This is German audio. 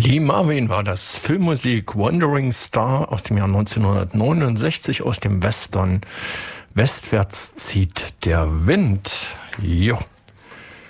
Lee Marvin war das. Filmmusik Wandering Star aus dem Jahr 1969 aus dem Western Westwärts zieht der Wind. Jo.